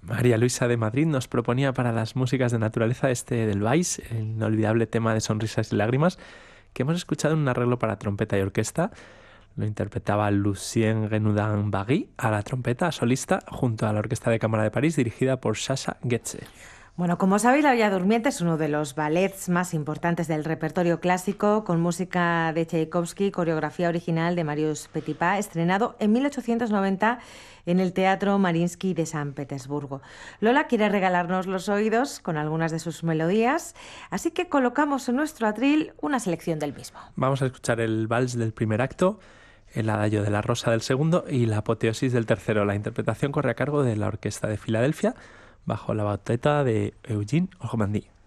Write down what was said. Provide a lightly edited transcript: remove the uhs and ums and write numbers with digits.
María Luisa de Madrid nos proponía para las músicas de naturaleza este del Vais, el inolvidable tema de Sonrisas y Lágrimas, que hemos escuchado en un arreglo para trompeta y orquesta. Lo interpretaba Lucien Renaudin-Barry a la trompeta solista junto a la Orquesta de Cámara de París dirigida por Sasha Getze. Bueno, como sabéis, La Bella Durmiente es uno de los ballets más importantes del repertorio clásico, con música de Tchaikovsky, coreografía original de Marius Petipa, estrenado en 1890 en el Teatro Mariinsky de San Petersburgo. Lola quiere regalarnos los oídos con algunas de sus melodías, así que colocamos en nuestro atril una selección del mismo. Vamos a escuchar el vals del primer acto, el adagio de la rosa del segundo y la apoteosis del tercero. La interpretación corre a cargo de la Orquesta de Filadelfia bajo la batuta de Eugene Ormandy.